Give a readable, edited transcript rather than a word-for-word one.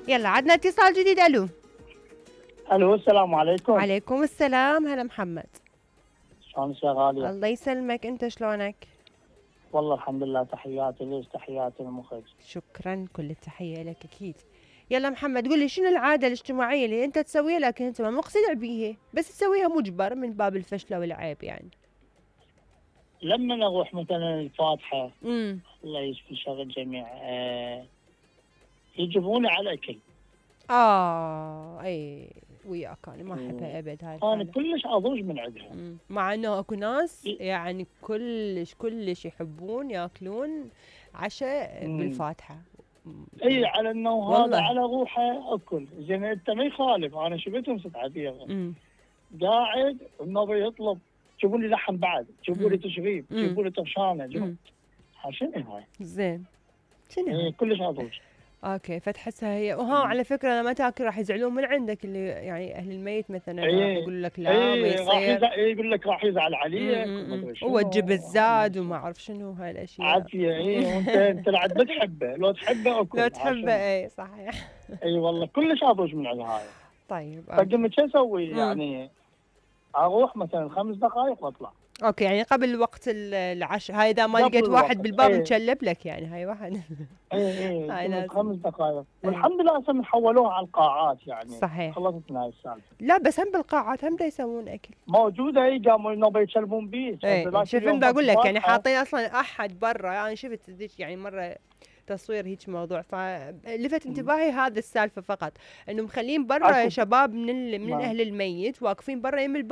يلا عدنا اتصال جديد. الو. الو السلام عليكم. عليكم السلام. هلا محمد. شلونك يا غالية؟ الله يسلمك، انت شلونك؟ والله الحمد لله، تحياتي ليش تحياتي المخرج. شكرا، كل التحية لك اكيد. يلا محمد، قول لي شنو العادة الاجتماعية اللي انت تسويها لكن انت ما مقتنع بيها بس تسويها مجبر من باب الفشل والعيب يعني؟ لما نروح مثلا الفاتحة، امم الله يشفي شر الجميع، يجيبوني على الأكل. اي وياك، انا ما احبها ابد هاي أنا الحالة. كلش أضوج من عندها. مع انه اكو ناس يعني كلش يحبون ياكلون عشاء مم. بالفاتحة. اي على انه هذا والله. على روحه اكل زين، انت ما يخالف. انا شفتهم ست عبير امم قاعد النبي يطلب جيبوا لي لحم، بعد جيبوا لي تشريب، امم جيبوا لي طرشانه، امم شنو هاي؟ زين. شنو هاي؟ كلش اضوج. اوكي، فتحسها هي وها على فكرة لما تاكل راح يزعلون من عندك، اللي يعني اهل الميت مثلا راح اي يقول لك لا ما اي راح يصير. يزعل، يقول لك راح يزعل عليك وما ادري وتجيب شنو. الزاد وما اعرف شنو هاي الاشياء. عافيه. وانت بعد ما تحبه، لو تحبه لو اكل تحبه، اي صحيح. والله كلش اضوج من هاي. طيب اوكي. فقمت شو اسوي امم يعني؟ اروح مثلا 5 دقائق واطلع اوكي، يعني قبل وقت العشاء، هاي اذا ما قبل لقيت واحد الوقت. بالباب متشلب لك يعني، هاي واحد. هاي قمت لازم. 5 دقائق، اي والحمد لله اصلا حولوها على القاعات يعني. صحيح. خلصت من هاي السالفه. لا بس هم بالقاعات هم دا يسوون اكل. موجوده، قاموا ينوبوا يتشلبون بيش هسه اي ذاك شوف، اليوم بقول وقت لك يعني الفاتحه. حاطين اصلا احد برا، انا يعني شفت ذيك يعني مره تصوير هيك موضوع، فلفت انتباهي هذا السالفه فقط، انه مخلين برا اكو شباب من ما اهل الميت واقفين برا يم